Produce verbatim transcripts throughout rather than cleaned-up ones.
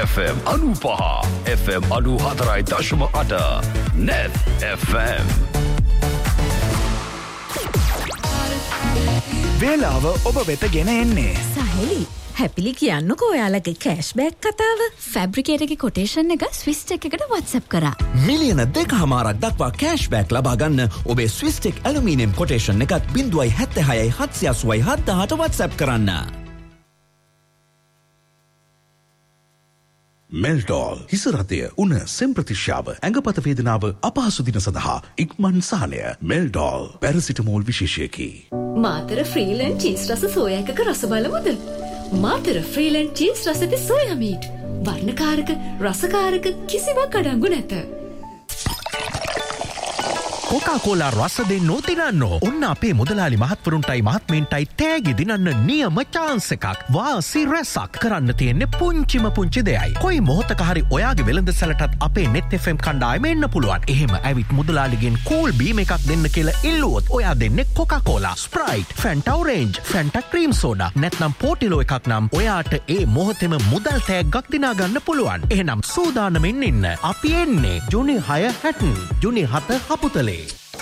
F M අනුපහ F M අනුහතරයි දශම අට Net F M. වේලාව ඔබ වෙත ගෙන එන්නේ සහලි හැපිලි කියන්නකෝ ඔයාලගේ කෑෂ්බෑක් කතාව. ෆැබ්‍රිකේට් එකේ කොටේෂන් එක ස්විස්ටෙක් එකට WhatsApp කරා. මිලියන දෙකමාරක් දක්වා කෑෂ්බෑක් ලබා ගන්න ඔබේ ස්විස්ටෙක් ඇලුමිනියම් කොටේෂන් එකත් බිංදුවයි හැත්තෑහයයි හත්සිය අසූවයි හත්දාහට WhatsApp කරන්න. මෙල්ඩෝල් හිසරතය උන සෙම්ප්‍රතිශ්‍යාව ඇඟපත වේදනාව අපහසු දින සඳහා ඉක්මන් සහනය. මෙල්ඩෝල් පැරසිටමෝල් විශේෂයකි. මාතර ෆ්‍රීලන්ඩ් චීස් රස සෝයා එකක රස බලමුද? මාතර ෆ්‍රීලන්ඩ් චීස් රස ඇති සෝයා මීට්. වර්ණකාරක රසකාරක කිසිවක් අඩංගු නැත. කොකාකෝලා රස දෙන්න දිනන්නෝ. ඔන්න අපේ මුදලාලි මහත්වරුන්ටයි මහත්මීන්ටයි තෑගි දිනන්න නියම chance එකක්. වාසි රැසක් කරන්න තියෙන්නේ පුංචිම පුංචි දෙයයි. කොයි මොහොතක හරි ඔයාගේ වෙළඳසැලටත් අපේ Net F M කණ්ඩායම එන්න පුළුවන්. එහෙම ඇවිත් මුදලාලිගෙන් කූල් බීම් එකක් දෙන්න කියලා ඉල්ලුවොත් ඔයා දෙන්නේ Coca Cola, Sprite, ෆැන්ටා orange, ෆැන්ටා cream soda නැත්නම් පෝටිලෝ එකක් නම් ඔයාට ඒ මොහොතේම මුදල් තෑග්ගක් දිනා ගන්න පුළුවන්. එහෙනම් සූදානමින් ඉන්න. අපි එන්නේ ජුනි හය හැටන් ජුනි හත හපුතලේ.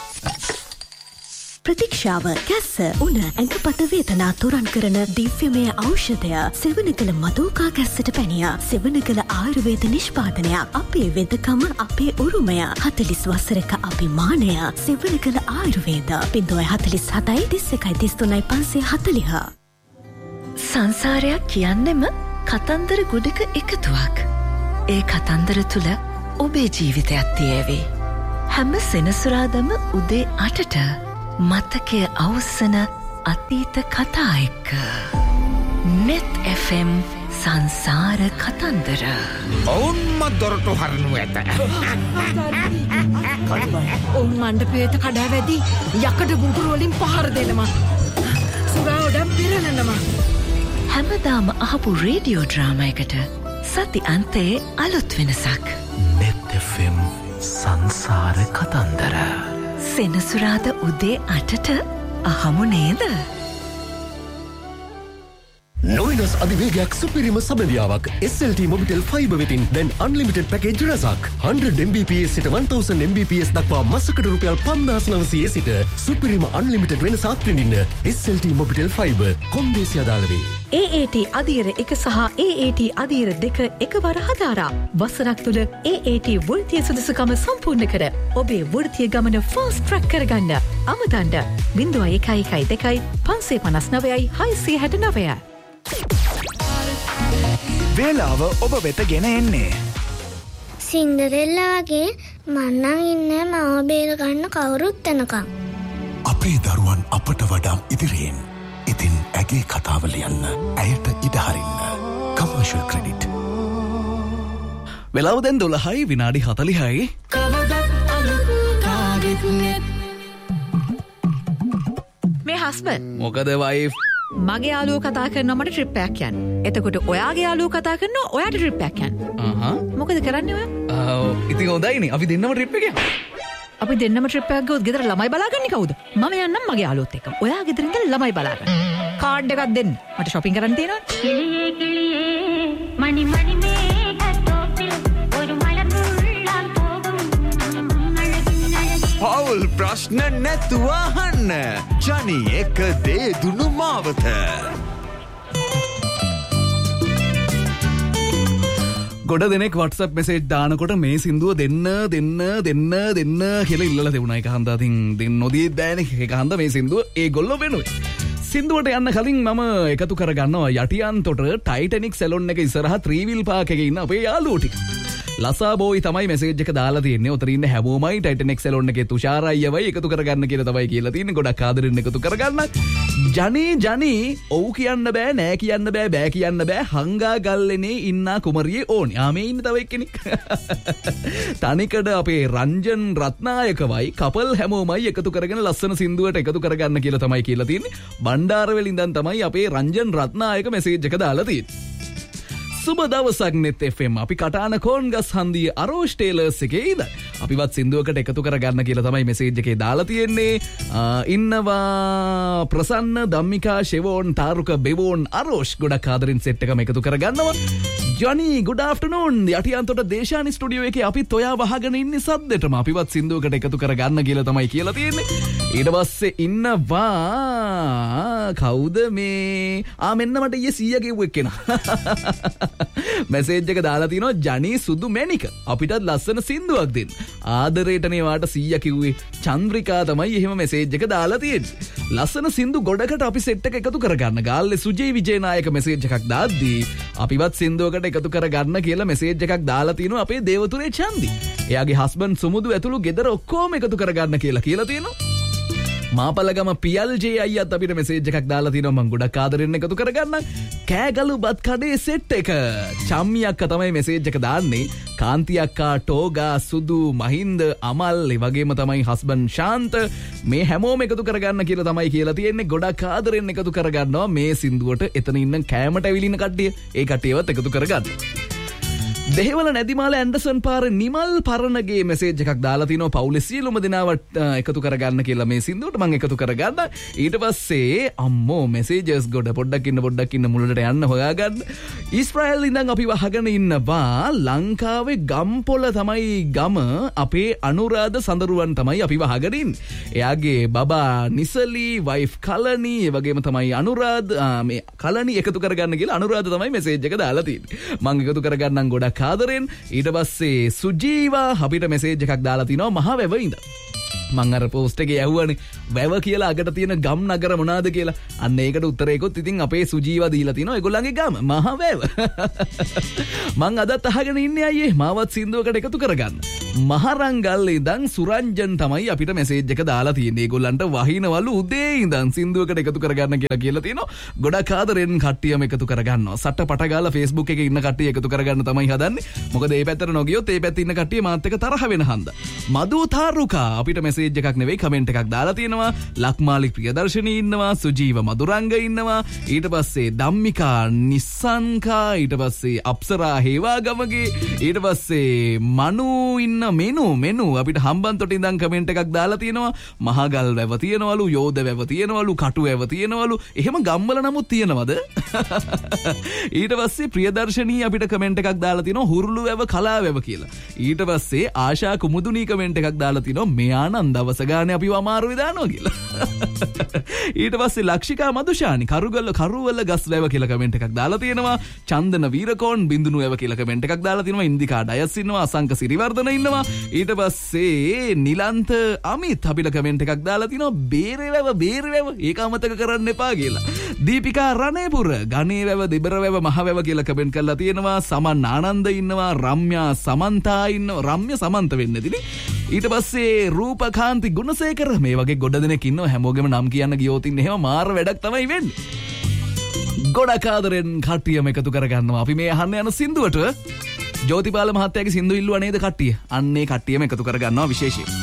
ප්‍රතික්ෂාව කැස්ස උන ඇඟපත වේදනා තුරන් කරන දිව්‍යමය ඖෂධය සෙවණකල මදෝකා කැස්සට පැනිය. සෙවණකල ආයුර්වේද නිෂ්පාදනයක්. අපේ වෙදකම අපේ උරුමය. හතළිස් වසරක අභිමානය. සෙවණකල ආයුර්වේද බිංදුවයි හතළිස් හතයි තිස් එකයි තිස් තුනයි පන්සිය හතළිහ. සංසාරයක් කියන්නෙම කතන්දර ගොඩක එකතුවක්. ඒ කතන්දර තුල ඔබේ ජීවිතයක් තියේවි. හැම සෙනසුරාදම උදේ අටට මතකය අවසන අතීත කතා එක්ක Net F M සංසාර කතන්දර. ඔවුන්ම දොරටු හරනු ඇත. ඔවුන් මණ්ඩපයට කඩා වැදී යකඩ බුදුරු වලින් පහර දෙනවා. සුරා උඩම් පිරලනවා. හැමදාම අහපු රේඩියෝ ඩ්‍රාමා එකට සති අන්තයේ අලුත් වෙනසක්. Net F M සංසාර කතන්දර. සෙනසුරාද උදේ අටට අහමු නේද? නොවිනස් අධිවේගයක් සුපිරිම සබැඳියාවක් S L T Mobitel Fiber වෙතින් දැන් unlimited package රසක් one hundred Mbps සිට one thousand Mbps දක්වා මාසකට රුපියල් පන්දාස් නවසිය සිට සුපිරිම unlimited වෙනස අත්විඳින්න S L T Mobitel Fiber කොන්දේසි අදාළ වේ. A A T අධීර එක සහ A A T අධීර දෙක එකවර හදාරා වසරක් තුල A A T වෘත්තීය සුදුසුකම සම්පූර්ණ කර ඔබේ වෘත්තීය ගමන ෆාස්ට් ට්‍රැක් කරගන්න. අමතන්න බිංදුවයි එකයි එකයි දෙකයි පන්සිය පනස් නවයයි හයසිය හැට නවය. වේලාව ඔබ වෙත ගෙන එන්නේ සින්ඩරෙල්ලා වගේ මන්නම් ඉන්නේ මව බේර ගන්න කවුරුත් එනකම්. අපේ දරුවන් අපට වඩා ඉදිරියෙන්. ඉතින් ඇගේ කතාව ලියන්න ඇයට ඉඩ හරින්න. Commercial credit. වෙලාව දැන් දොළහයි විනාඩි හතළිහයි. මේ හස්බන්ඩ් මොකද වයිෆ්? මගේ යාළුවෝ කතා කරනවා මට ට්‍රිප් එකක් යන්න. එතකොට ඔයාගේ යාළුවෝ කතා කරනවා ඔයාට ට්‍රිප් එකක් යන්න. අහහ. මොකද කරන්නේ ඔයා? ඉතින් හොඳයිනේ. අපි දෙන්නම ට්‍රිප් එක යමු. අපි දෙන්නම ට්‍රිප් එකක් ගියොත් ගෙදර ළමයි බලාගන්නේ කවුද? මම යන්නම් මගේ යාළුවොත් එක්ක. ඔයා ගෙදර ඉඳලා ළමයි බලාගන්න. කාඩ් එකක් දෙන්න. මට shopping කරන්න තියෙනවා. කිලියේ කිලියේ මණි මණි මේ කටෝපිල් ஒரு මලමුල්ලන් පොගම් පවුල් ප්‍රශ්න නැතුව අහන්න. ජනි එක දේ දුනු මාවත. ගොඩ දෙනෙක් WhatsApp message දානකොට මේ සින්දුව දෙන්න දෙන්න දෙන්න දෙන්න කියලා ඉල්ලලා දෙවුණා. ඒක හන්දා තින් දෙන්න නොදී දැනේ. ඒක හන්දා මේ සින්දුව ඒගොල්ලෝ වෙනුවේ. සින්දුවට යන්න කලින් මම එකතු කරගන්නවා යටියන්තොට ටයිටැනික් සැලොන් එක ඉස්සරහා ත්‍රීවිල් පාක් එකේ ඉන්න අපේ යාළුවෝ ටික. ලසා බෝයි තමයි මෙසේජ් එක දාලා තියෙන්නේ. උතන ඉන්න හැමෝමයි ටයිටැනික් සැලොන් එකේ තුෂාර අයියවයි එකතු කරගන්න කියලා තමයි කියලා තියෙන්නේ. ගොඩක් ආදරෙන් එකතු කරගන්න. ජනී ජනී ඔව් කියන්න බෑ නෑ කියන්න බෑ බෑ කියන්න බෑ හංගා ගල්ලනේ ඉන්න කුමරියේ ඕනේ. ආ මේ ඉන්න තව එක්කෙනෙක්. තනිකඩ අපේ රංජන් රත්නායකවයි කපල් හැමෝමයි එකතු කරගෙන ලස්සන සින්දුවට එකතු කරගන්න කියලා තමයි කියලා තියෙන්නේ. බණ්ඩාරවල ඉඳන් තමයි අපේ රංජන් රත්නායක මෙසේජ් එක දාලා තියෙන්නේ. සුබ දවසක් Net F M. අපි කටාන කෝන්ගස් හන්දිය අරෝෂ් ටේලර්ස් එකේ ඉඳන් අපිවත් සින්දුවකට එකතු කරගන්න කියලා තමයි මෙසේජ් එකේ දාලා තියෙන්නේ. ඉන්නවා ප්‍රසන්න ධම්මිකා ෂෙවෝන් තාරුක බෙවෝන් අරෝෂ් ගොඩක් ආදරෙන් සෙට් එකම එකතු කරගන්නවා. Johnny good afternoon. Yatiyantota දේශානි studio එකේ අපිත් ඔයා වහගෙන ඉන්නේ සද්දෙටම. අපිවත් සින්දුවකට එකතු කරගන්න කියලා තමයි කියලා තියෙන්නේ. ඊට පස්සේ ඉන්නවා කවුද මේ? ආ මෙන්න මට ඊයේ සීයා කිව්ව එක්කෙනා. මැසේජ් එක දාලා තිනවා ජනි සුදු මැණික. අපිටත් ලස්සන සින්දුවක් දෙන්න. ආදරේටනේ වාට සීයා කිව්වේ. චන්ද්‍රිකා තමයි එහෙම මැසේජ් එක දාලා තියෙන්නේ. ලස්සන සින්දු ගොඩකට අපි සෙට් එක එකතු කරගන්න. ගාල්ලේ සුජේ විජේනායක මැසේජ් එකක් දාද්දී අපිවත් සින්දුවකට එකතු කරගන්න කියලා මැසේජ් එකක් දාලා තිනවා අපේ දේවතුරේ චන්දි. එයාගේ හස්බන්ඩ් සුමුදු ඇතුළු ගෙදර ඔක්කොම එකතු කරගන්න කියලා කියලා තියෙනවා. මාපලගම පියල්ජේ අයියත් අපිට මැසේජ් එකක් දාලා තිනවා මං ගොඩක් ආදරෙන් එකතු කරගන්න. කෑගලු බත් කඩේ සෙට් එක. චම්මි අක්කා තමයි මැසේජ් එක දාන්නේ. කාන්ති අක්කා, ටෝගා, සුදු, මහින්ද, අමල්, ඒ වගේම තමයි හස්බන්ඩ් ශාන්ත මේ හැමෝම එකතු කරගන්න කියලා තමයි කියලා තියෙන්නේ. ගොඩක් ආදරෙන් එකතු කරගන්නවා මේ සින්දුවට. එතන ඉන්න කෑමට ඇවිලින කට්ටිය ඒ කට්ටියවත් එකතු කරගන්න. දෙහිවල නැදිමාල ඇන්ඩර්සන් පාර නිමල් පරණගේ මැසේජ් එකක් දාලා තිනවා පවුලේ සියලුම දෙනාවට එකතු කරගන්න කියලා මේ සින්දුවට මම එකතු කරගන්න. ඊට පස්සේ අම්මෝ මැසේජස් ගොඩ පොඩ්ඩක් ඉන්න පොඩ්ඩක් ඉන්න මුලට යන්න හොයාගන්න. ඊස්රායෙල් ඉඳන් අපි වහගෙන ඉන්නවා ලංකාවේ ගම්පොළ තමයි ගම. අපේ අනුරාධ සඳරුවන් තමයි අපි වහගෙන ඉන්නේ. එයාගේ බබා නිසලි, වයිෆ් කලනි, ඒ වගේම තමයි අනුරාධ මේ කලනි එකතු කරගන්න කියලා අනුරාධ තමයි මැසේජ් එක දාලා තියෙන්නේ. මම එකතු කරගන්නම් ගොඩක් ආදරෙන්. ඊට පස්සේ සුජීවා අපිට මැසේජ් එකක් දාලා තිනවා මහවැව ඉඳන්. මං අර පෝස්ට් එකේ යවුවනේ වැව කියලා අගට තියෙන ගම් නගර මොනවාද කියලා. අන්න ඒකට උත්තරේකොත් ඉතින් අපේ සුජීවා දීලා තිනවා ඒගොල්ලන්ගේ ගම මහවැව. මං අදත් අහගෙන ඉන්නේ අයියේ මාවත් සින්දුවකට එකතු කරගන්න. මහරංගල් ඉඳන් සුරංජන් තමයි අපිට මැසේජ් එක දාලා තියෙන්නේ. ඒගොල්ලන්ට වහිනවලු උදේ ඉඳන් සින්දුවකට එකතු කරගන්න කියලා කියලා තිනවා. ගොඩක් ආදරෙන් කට්ටියම එකතු කරගන්නවා. සට්ට පට ගාලා Facebook එකේ ඉන්න කට්ටිය එකතු කරගන්න තමයි හදන්නේ. මොකද මේ පැත්තට නොගියොත් මේ පැත්තේ ඉන්න කට්ටිය මාත් එක්ක තරහ වෙන හන්දා. මදු තාරුකා අපිට මැසේජ් එකක් නෙවෙයි කමෙන්ට් එකක් දාලා තියෙනවා. ලක්මාලි ප්‍රියදර්ශනී ඉන්නවා, සුජීව මදුරංග ඉන්නවා, ඊට පස්සේ ධම්මිකා නිස්සංකා, ඊට පස්සේ අප්සරා හේවාගමගේ, ඊට පස්සේ මනු ඉන්න මෙනු මෙනු අපිට හම්බන්තොට ඉඳන් කමෙන්ට් එකක් දාලා තියෙනවා. මහගල් වැව තියෙනවලු, යෝධ වැව තියෙනවලු, කටු වැව තියෙනවලු. එහෙම ගම්වල නමුත් තියෙනවද? ඊට පස්සේ ප්‍රියදර්ශනී අපිට කමෙන්ට් එකක් දාලා තියෙනවා හුරුළු වැව කලා වැව කියලා. ඊට පස්සේ ආශා කුමුදුනී කමෙන්ට් එකක් දාලා තියෙනවා මෙයානම් දවස ගානේ අපිව අමාරුවේ දානවා කියලා. ඊට පස්සේ ලක්ෂිකා මදුෂානි කරුගල්ල කරුවල ගස් වැව කියලා කමෙන්ට් එකක් දාලා තියෙනවා. චන්දන වීරකෝන් බින්දුනු වැව කියලා කමෙන්ට් එකක් දාලා තියෙනවා. ඉන්දිකා ඩයස් ඉන්නවා, අසංක සිරිවර්ධන ඉන්නවා. ඊට පස්සේ නිලන්ත අමිත් අපිට කමෙන්ට් එකක් දාලා තිනවා බේරේ වැව බේරේ වැව ඒක අමතක කරන්න එපා කියලා. දීපිකා රණේපුර ගණේ වැව දෙබර වැව මහ වැව කියලා කමෙන්ට් කරලා තියෙනවා. සමන් ආනන්ද ඉන්නවා, රම්‍යා සමන්තා ඉන්නවා, රම්‍ය සමන්ත වෙන්න දිනේ. ඊට පස්සේ රූපකාන්ති ගුණසේකර මේ වගේ ගොඩ දෙනෙක් ඉන්නවා. හැමෝගෙම නම් කියන්න ගියොත් ඉන්නේ එහෙම මාර වැඩක් තමයි වෙන්නේ. ගොඩක් ආදරෙන් කට්ටියම එකතු කරගන්නවා. අපි මේ අහන්න යන සින්දුවට ජෝතිපාල මහත්තයාගේ සින්දු ඉල්ලුවා නේද කට්ටිය? අන්නේ කට්ටියම එකතු කරගන්නවා විශේෂයෙන්.